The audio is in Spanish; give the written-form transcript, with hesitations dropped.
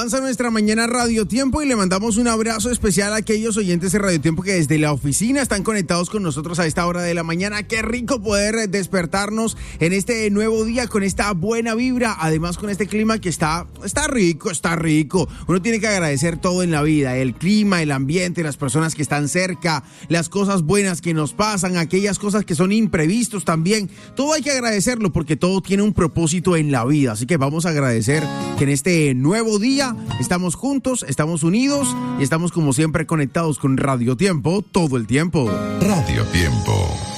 Avanza nuestra mañana Radio Tiempo y le mandamos un abrazo especial a aquellos oyentes de Radio Tiempo que desde la oficina están conectados con nosotros a esta hora de la mañana. Qué rico poder despertarnos en este nuevo día con esta buena vibra, además con este clima que está rico. Uno tiene que agradecer todo en la vida, el clima, el ambiente, las personas que están cerca, las cosas buenas que nos pasan, aquellas cosas que son imprevistos también. Todo hay que agradecerlo porque todo tiene un propósito en la vida, así que vamos a agradecer que en este nuevo día estamos juntos, estamos unidos y estamos como siempre conectados con Radio Tiempo todo el tiempo. Radio Tiempo.